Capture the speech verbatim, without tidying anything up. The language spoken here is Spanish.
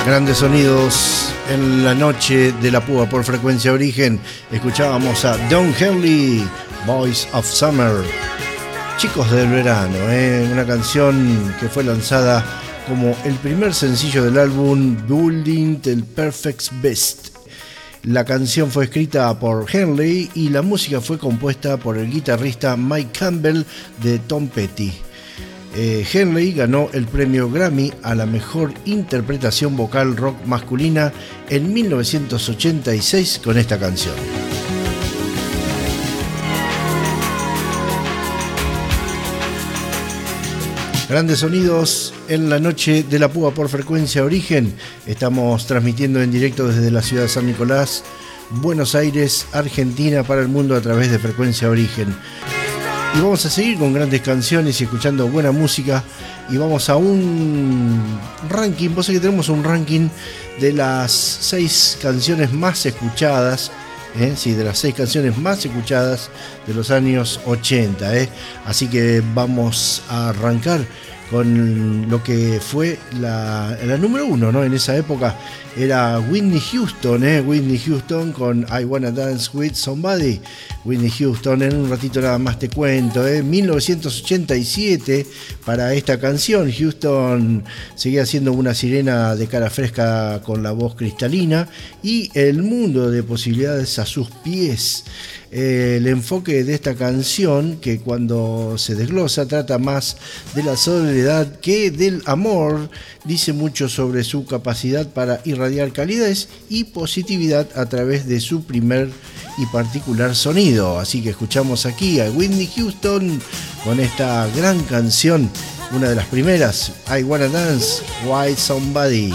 Grandes sonidos en la noche de la púa por Frecuencia Origen. Escuchábamos a Don Henley, Boys of Summer, Chicos del Verano, ¿eh? Una canción que fue lanzada como el primer sencillo del álbum Building the Perfect Beast. La canción fue escrita por Henley y la música fue compuesta por el guitarrista Mike Campbell de Tom Petty. Eh, Henley ganó el premio Grammy a la mejor interpretación vocal rock masculina en mil novecientos ochenta y seis con esta canción. Grandes sonidos en la noche de la púa por Frecuencia Origen. Estamos transmitiendo en directo desde la ciudad de San Nicolás, Buenos Aires, Argentina, para el mundo a través de Frecuencia Origen. Y vamos a seguir con grandes canciones y escuchando buena música. Y vamos a un ranking, vos sabés que tenemos un ranking de las seis canciones más escuchadas. ¿Eh? Sí, de las seis canciones más escuchadas de los años ochenta. ¿eh? Así que vamos a arrancar con lo que fue la, la número uno, ¿no? En esa época era Whitney Houston, ¿eh? Whitney Houston con I Wanna Dance With Somebody. Whitney Houston, en un ratito nada más te cuento, ¿eh? mil novecientos ochenta y siete para esta canción. Houston seguía siendo una sirena de cara fresca con la voz cristalina y el mundo de posibilidades a sus pies. Eh, el enfoque de esta canción, que cuando se desglosa trata más de la soledad que del amor, dice mucho sobre su capacidad para irradiar calidez y positividad a través de su primer y particular sonido. Así que escuchamos aquí a Whitney Houston con esta gran canción, una de las primeras, I Wanna Dance With Somebody.